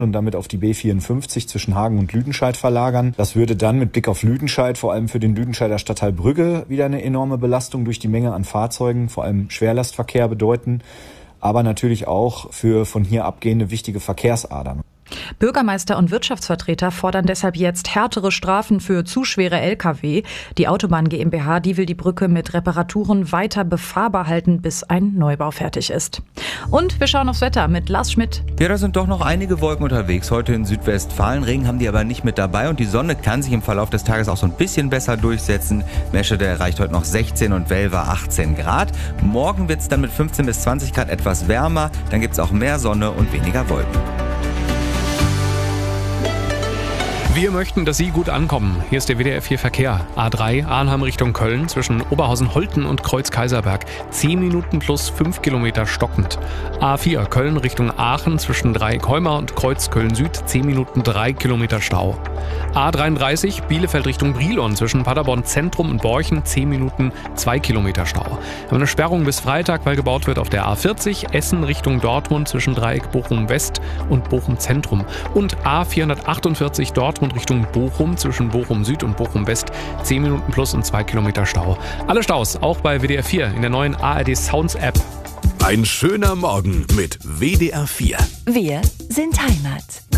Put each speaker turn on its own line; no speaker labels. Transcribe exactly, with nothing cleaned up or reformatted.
und damit auf die B vierundfünfzig zwischen Hagen und Lüdenscheid verlagern. Das würde dann mit Blick auf Lüdenscheid, vor allem für den Lüdenscheider Stadtteil Brügge, wieder eine enorme Belastung durch die Menge an Fahrzeugen, vor allem Schwerlastverkehr bedeuten, aber natürlich auch für von hier abgehende wichtige Verkehrsadern.
Bürgermeister und Wirtschaftsvertreter fordern deshalb jetzt härtere Strafen für zu schwere L K W. Die Autobahn GmbH, die will die Brücke mit Reparaturen weiter befahrbar halten, bis ein Neubau fertig ist. Und wir schauen aufs Wetter mit Lars Schmidt.
Ja, da sind doch noch einige Wolken unterwegs. Heute in Südwestfalen. Regen haben die aber nicht mit dabei. Und die Sonne kann sich im Verlauf des Tages auch so ein bisschen besser durchsetzen. Meschede erreicht heute noch sechzehn und Welver achtzehn Grad. Morgen wird es dann mit fünfzehn bis zwanzig Grad etwas wärmer. Dann gibt es auch mehr Sonne und weniger Wolken.
Wir möchten, dass Sie gut ankommen. Hier ist der W D R vier Verkehr. A drei Arnhem Richtung Köln zwischen Oberhausen-Holten und Kreuz-Kaiserberg. zehn Minuten plus fünf Kilometer stockend. A vier Köln Richtung Aachen zwischen Dreieck-Heumar und Kreuz-Köln-Süd. zehn Minuten drei Kilometer Stau. A dreiunddreißig Bielefeld Richtung Brilon zwischen Paderborn Zentrum und Borchen. zehn Minuten zwei Kilometer Stau. Wir haben eine Sperrung bis Freitag, weil gebaut wird auf der A vierzig Essen Richtung Dortmund zwischen Dreieck Bochum West und Bochum Zentrum. Und A vierhundertachtundvierzig Dortmund Richtung Bochum zwischen Bochum Süd und Bochum West. zehn Minuten plus und zwei Kilometer Stau. Alle Staus auch bei W D R vier in der neuen A R D Sounds App.
Ein schöner Morgen mit W D R vier.
Wir sind Heimat.